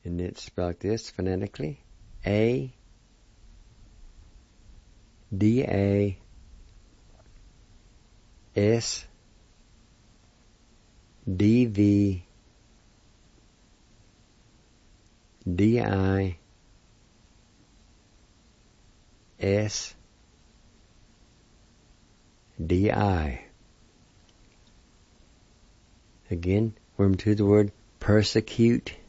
And it's spelled this phonetically. A D A S D V D I S D I. Again, we're into the word persecute.